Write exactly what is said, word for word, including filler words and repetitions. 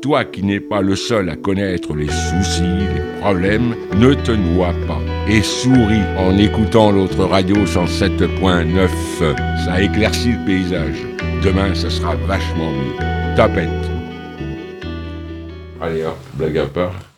toi qui n'es pas le seul à connaître les soucis, les problèmes, ne te noie pas et souris en écoutant l'autre radio cent sept point neuf. Ça éclaircit le paysage. Demain, ça sera vachement mieux. Tapette. Allez hop, blague à part.